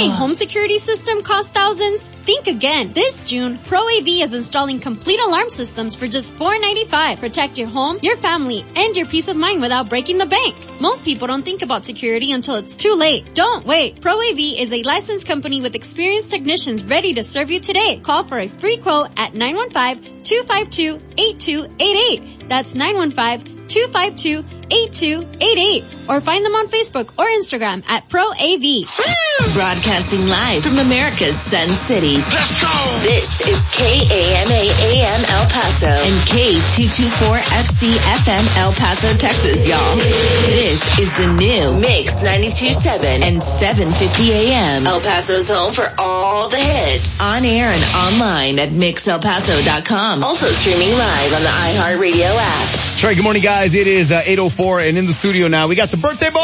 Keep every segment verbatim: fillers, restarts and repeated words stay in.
think home security system costs thousands? Think again. This June, ProAV is installing complete alarm systems for just four ninety-five. Protect your home, your family, and your peace of mind without breaking the bank. Most people don't think about security until it's too late. Don't wait. ProAV is a licensed company with experienced technicians ready to serve you today. Call for a free quote at nine one five, two five two, eight two eight eight. That's nine one five, two five two, eight two eight eight. Or find them on Facebook or Instagram at ProAV. Broadcasting live from America's Sun City. Let's go! This is K A M A A M El Paso and K two twenty-four F C F M El Paso, Texas, y'all. This is the new Mix ninety-two point seven and seven fifty A M. El Paso's home for all the hits. On air and online at mix el paso dot com. Also streaming live on the iHeartRadio app. That's right. Good morning, guys. It is uh, eight oh four, and in the studio now, we got the birthday boy!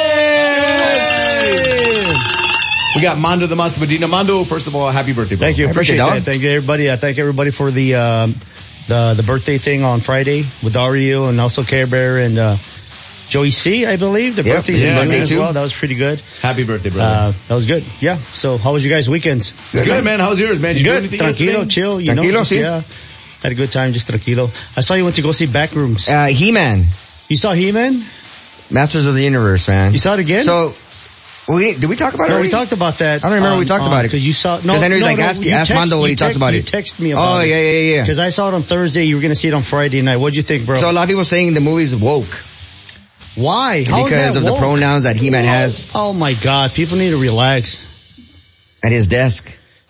We got Mando the Monster Medina. Mando, first of all, happy birthday, bro. Thank you. Happy Appreciate birthday, that. Thank you, everybody. I thank everybody for the, um, the, the birthday thing on Friday with Dario and also Care Bear and, uh, Joey C, I believe. The yep, birthday's yeah, birthday as too. well. That was pretty good. Happy birthday, brother. Uh, that was good. Yeah. So how was you guys' weekends? It's good, good man. How was yours, man? Did you good. do anything Tranquilo, yesterday? chill. You Tranquilo, know, sí. yeah. Had a good time, just tranquilo. I saw you went to go see Backrooms. Uh, He-Man. You saw He-Man? Masters of the Universe, man. You saw it again? So, we, did we talk about it No, already? we talked about that. I don't remember on, we talked on, about it. Cause you saw, no, Because I know no, like, no, ask, you ask text, Mondo what he you talked text, about you it. texted me about oh, it. yeah, yeah, yeah. Cause I saw it on Thursday, you were gonna see it on Friday night. What'd you think, bro? So a lot of people saying the movie's woke. Why? How because is that of woke? the pronouns that He-Man has Oh my God, people need to relax. at his desk.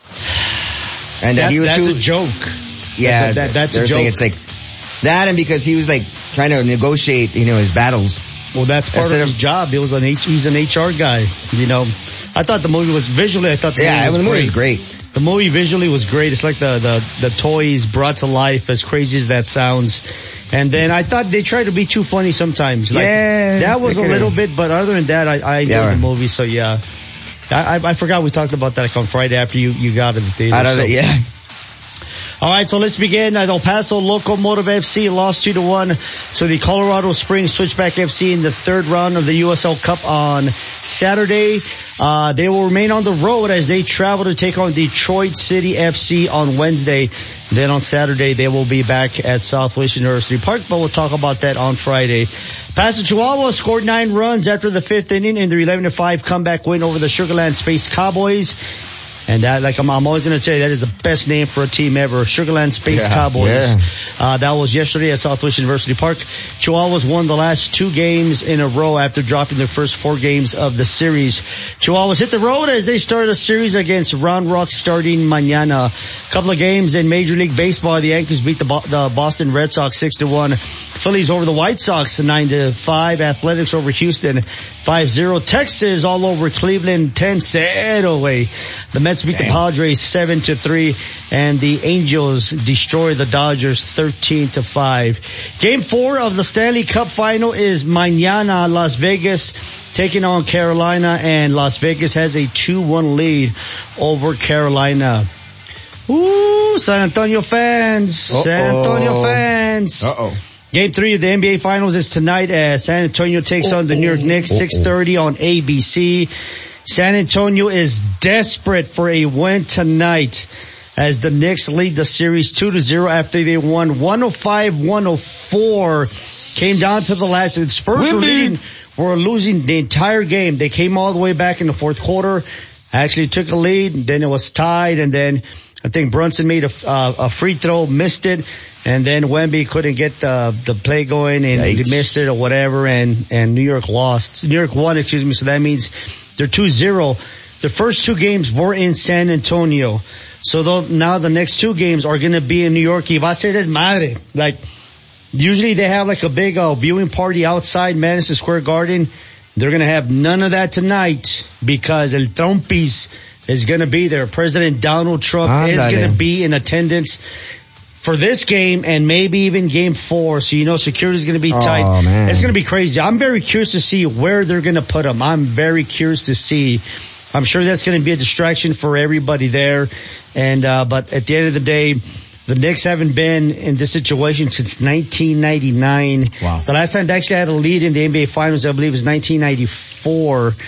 And that That's, he was that's too, a joke. yeah, That- that- that's a they're saying joke. it's like that, and because he was like trying to negotiate, you know, his battles. Well, that's part Instead of his of- job. He was an H, he's an H R guy, you know. I thought the movie was visually, I thought the Yeah, movie was the movie great. was great. The movie visually was great. It's like the, the, the toys brought to life, as crazy as that sounds. And then I thought they tried to be too funny sometimes. Like, Yeah, that was a they little could've- bit, but other than that, I, I enjoyed Yeah. the movie, so yeah. I, I, I forgot we talked about that like on Friday after you, you got to the theater. Out of so. it, yeah. All right, so let's begin. El Paso Locomotive F C lost two to one to the Colorado Springs Switchback F C in the third round of the U S L Cup on Saturday. Uh, they will remain on the road as they travel to take on Detroit City F C on Wednesday. Then on Saturday, they will be back at Southwest University Park, but we'll talk about that on Friday. Paso Chihuahua scored nine runs after the fifth inning in their eleven to five comeback win over the Sugarland Space Cowboys. And that, like I'm, I'm always going to tell you, that is the best name for a team ever. Sugarland Space Yeah, Cowboys. yeah. Uh, that was yesterday at Southwest University Park. Chihuahuas won the last two games in a row after dropping their first four games of the series. Chihuahuas hit the road as they started a series against Round Rock starting mañana. A couple of games in Major League Baseball. The Yankees beat the, Bo- the Boston Red Sox six to one. Phillies over the White Sox nine to five. Athletics over Houston five zero. Texas all over Cleveland ten zero. The Mets beat the Padres seven to three, and the Angels destroy the Dodgers thirteen to five. Game four of the Stanley Cup final is mañana. Las Vegas taking on Carolina, and Las Vegas has a two one lead over Carolina. Ooh, San Antonio fans. Uh-oh. San Antonio fans. Uh-oh. Game three of the N B A Finals is tonight as San Antonio takes on the New York Knicks, six thirty on A B C. San Antonio is desperate for a win tonight as the Knicks lead the series two to zero after they won one oh five one oh four. Came down to the last. The Spurs were leading, were losing the entire game. They came all the way back in the fourth quarter, actually took a lead, and then it was tied, and then I think Brunson made a, uh, a free throw, missed it, and then Wemby couldn't get the the play going, and he missed it or whatever, and and New York lost. New York won, excuse me, so that means they're two zero. The first two games were in San Antonio. So though now the next two games are going to be in New York. Y va a ser desmadre. Like, usually they have like a big uh, viewing party outside Madison Square Garden. They're going to have none of that tonight because El Trumpis is going to be there. President Donald Trump Andale. is going to be in attendance for this game and maybe even game four. So, you know, security is going to be tight. Oh, man. It's going to be crazy. I'm very curious to see where they're going to put him. I'm very curious to see. I'm sure that's going to be a distraction for everybody there. And, uh, but at the end of the day, the Knicks haven't been in this situation since nineteen ninety-nine. Wow. The last time they actually had a lead in the N B A Finals, I believe, was nineteen ninety-four.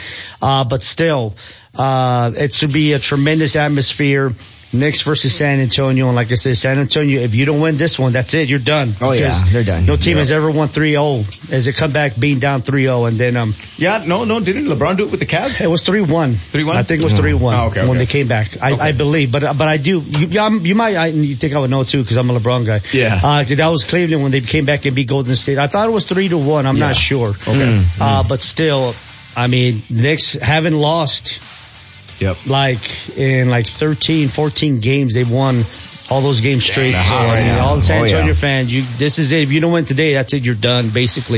Uh, but still, uh, it should be a tremendous atmosphere. Knicks versus San Antonio. And like I said, San Antonio, if you don't win this one, that's it. You're done. Oh, yeah. They're done. No team yeah. has ever won three oh as they come back being down three oh. And then, um, yeah, no, no, didn't LeBron do it with the Cavs? It was three one. three one? I think it was three one oh, okay, when okay. they came back. I, okay. I believe, but, but I do, you, I'm, you might, I, you think I would know too because I'm a LeBron guy. Yeah. Uh, that was Cleveland when they came back and beat Golden State. I thought it was three to one. I'm yeah. not sure. Okay. Mm-hmm. Uh, but still, I mean, Knicks haven't lost. Yep. Like in like thirteen, fourteen games, they've won all those games straight. Yeah, so I mean, yeah. all the San Oh, Antonio yeah. fans, you, this is it. If you don't win today, that's it. You're done, basically.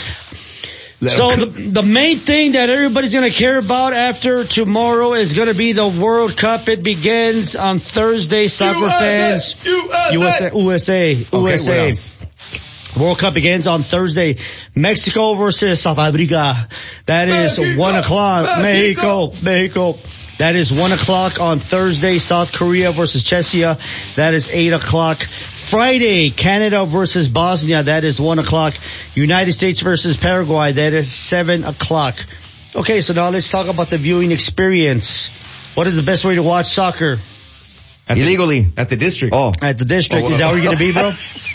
So the, the main thing that everybody's going to care about after tomorrow is going to be the World Cup. It begins on Thursday, soccer U S A, fans. U S A. U S A. U S A. Okay, U S A. what else? World Cup begins on Thursday. Mexico versus South Africa. That is Mexico, one o'clock. Mexico. Mexico. Mexico. That is one o'clock on Thursday. South Korea versus Czechia. That is eight o'clock. Friday, Canada versus Bosnia. That is one o'clock. United States versus Paraguay. That is seven o'clock. Okay, so now let's talk about the viewing experience. What is the best way to watch soccer? At Illegally. The, at the district. Oh. At the district. Oh, Is that where you're going to be, bro?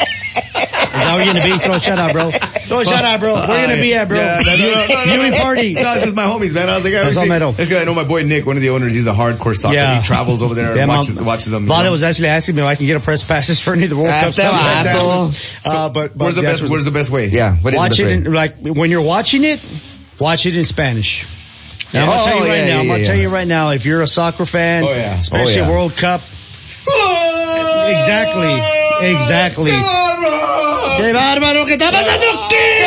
Is that where you're going to be? Throw a shout out, bro. Throw a shout out, bro. Where you going to be at, bro? Yeah, no, no, no, no, no, Viewing no. party. No, it's just my homies, man. I was like, I That's all metal. This guy, I know my boy Nick, one of the owners. He's a hardcore soccer. Yeah. He travels over there Yeah, and Mom- watches, watches them. Vale was actually asking me if I can get a press passes for any of the World Cup That's stuff. the That vato. was- uh, but, but Where's the that's best? Where's the best way? Yeah. What is watch the it best in, way? like when you're watching it, watch it in Spanish. And I'm gonna Oh, tell you right yeah, now. yeah, I'm gonna yeah, tell yeah. you right now. If you're a soccer fan, Oh, yeah. especially Oh, yeah. World Cup, exactly, exactly. ¡Qué bárbaro! ¿Qué está pasando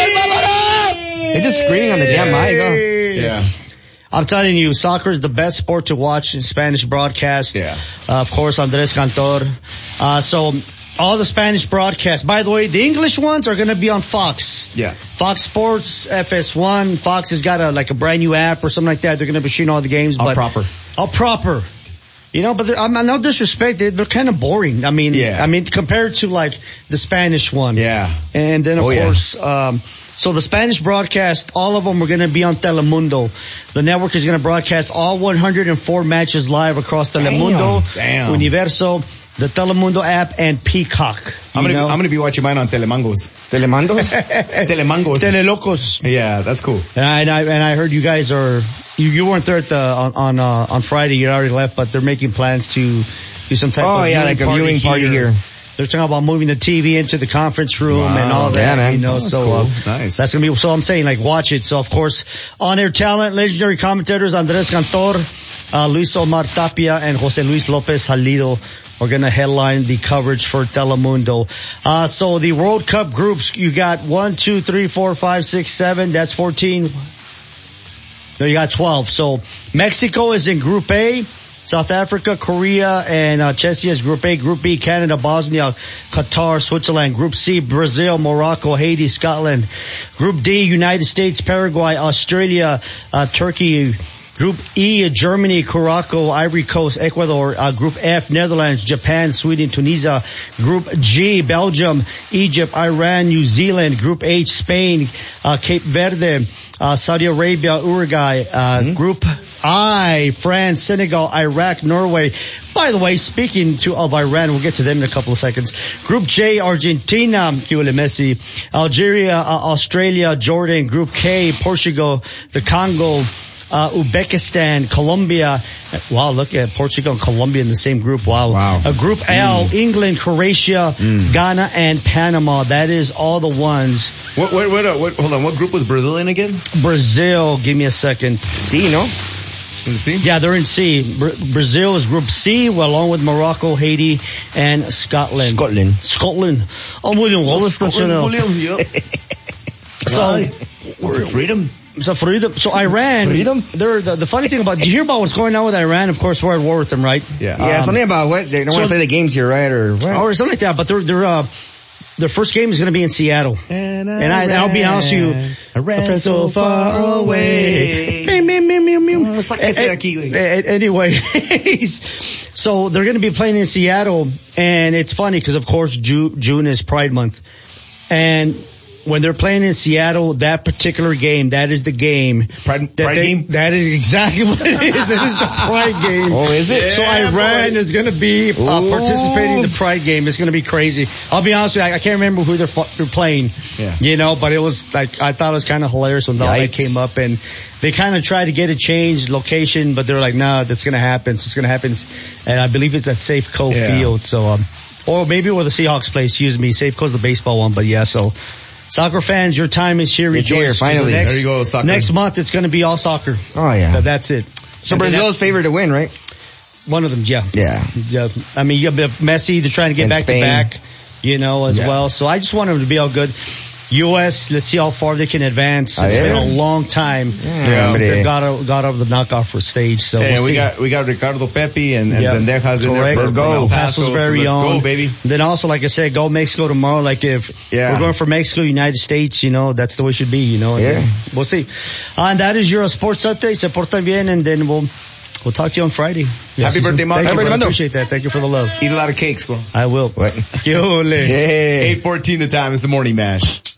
aquí? They're just screaming on the damn mic. Oh. Yeah. I'm telling you, soccer is the best sport to watch in Spanish broadcast. Yeah. Uh, of course, Andres Cantor. Uh, so all the Spanish broadcasts. By the way, the English ones are going to be on Fox. Yeah. Fox Sports, F S one. Fox has got a like a brand new app or something like that. They're going to be shooting all the games. All but proper. All proper. You know, but they're- I'm no disrespect. They're, they're kind of boring. I mean, Yeah. I mean, compared to like the Spanish one. Yeah. And then of Oh, yeah. course, um, so the Spanish broadcast, all of them are going to be on Telemundo. The network is going to broadcast all one hundred four matches live across Telemundo, Damn. Universo, the Telemundo app, and Peacock. I'm you gonna, know? I'm gonna be watching mine on Telemangos. Telemandos? Telemangos. Telelocos. Yeah, that's cool. And I, and I and I heard you guys are you, you weren't there at the on on, uh, on Friday. You already left, but they're making plans to do some type Oh, of yeah, viewing like a viewing party here. They're talking about moving the T V into the conference room Wow. and all that. Yeah, man. You know, Oh, that's so cool. uh, Nice. that's gonna be. So I'm saying, like, watch it. So of course, on-air talent, legendary commentators Andres Cantor, uh, Luis Omar Tapia, and Jose Luis Lopez Salido are gonna headline the coverage for Telemundo. Uh, so the World Cup groups, you got one, two, three, four, five, six, seven. That's fourteen. No, you got twelve. So Mexico is in Group A. South Africa, Korea, and uh, Czechia is Group A. Group B, Canada, Bosnia, Qatar, Switzerland. Group C, Brazil, Morocco, Haiti, Scotland. Group D, United States, Paraguay, Australia, uh, Turkey. Group E, Germany, Morocco, Ivory Coast, Ecuador. Uh, Group F, Netherlands, Japan, Sweden, Tunisia. Group G, Belgium, Egypt, Iran, New Zealand. Group H, Spain, uh, Cape Verde, uh, Saudi Arabia, Uruguay. Uh, mm-hmm. Group I, France, Senegal, Iraq, Norway. By the way, speaking to of Iran, we'll get to them in a couple of seconds. Group J, Argentina, Lionel Messi, Algeria, uh, Australia, Jordan. Group K, Portugal, the Congo, Uh, Uzbekistan, Colombia. Wow, look at Portugal and Colombia in the same group. Wow. Wow. Uh, group L, Mm. England, Croatia, mm. Ghana, and Panama. That is all the ones. What, what, what, uh, what, hold on, what group was Brazil in again? Brazil, give me a second. C, no? In the C? Yeah, they're in C. Bra- Brazil is Group C, well, along with Morocco, Haiti, and Scotland. Scotland. Scotland. Oh, William Wallace. Scotland, William, yeah. So, What's it, freedom? So freedom. So Iran. Freedom? They're, the, the funny thing about, did you hear about what's going on with Iran? Of course, we're at war with them, right? Yeah. Yeah, Um, something about what? They don't so- want to play the games here, right? Or what? Or something like that. But they're, they're, uh, their first game is going to be in Seattle. And, And I, I'll be honest with you. I ran so far away. Meow, meow, meow, meow, meow. it's like A- I said a- aquí, güey. a- Anyway, so they're going to be playing in Seattle, and it's funny because of course Ju- June is Pride Month, and when they're playing in Seattle, that particular game, that is the game. Pride, that pride they, game? That is exactly what it is. It is the Pride game. Oh, is it? So Yeah, Iran boy. is going to be uh, participating in the Pride game. It's going to be crazy. I'll be honest with you, I, I can't remember who they're, fu- they're playing. Yeah. You know, but it was like, I thought it was kind of hilarious when all that Yikes. came up, and they kind of tried to get it changed, location, but they were like, no, that's going to happen. So it's going to happen. And I believe it's at Safeco Yeah. Field. So, um, or maybe where the Seahawks play, excuse me. Safeco's the baseball one, but yeah, so. Soccer fans, your time is here. It's Rejoice. here, finally. Next, There you go, soccer. Next month, it's going to be all soccer. Oh, yeah. So that's it. So And then Brazil's favored to win, right? that's one of them, yeah. Yeah. Yeah. I mean, you have Messi, they're trying to get And back Spain. to back, you know, as Yeah. well. So I just want them to be all good. U S, let's see how far they can advance. Oh, It's yeah. been a long time Yeah. since Yeah. they got out, got out of the knockout for stage. So Hey, we'll we see. got we got Ricardo Pepi and, and Yeah. Zendejas in there. Correct. for- Let's from go. El Paso, Paso's very so let's young. go, baby. Then also, like I said, go Mexico tomorrow. Like if Yeah. we're going for Mexico, United States, you know, that's the way it should be, you know. And Yeah. then we'll see. Uh, and that is your sports update. Se portan bien, and then we'll we'll talk to you on Friday. Happy birthday, Mando. Thank you, Happy brother. birthday, Mando. Appreciate that. Thank you for the love. Eat a lot of cakes, bro. I will. What? Yo, le. Yeah. eight fourteen the time. It's the morning mash.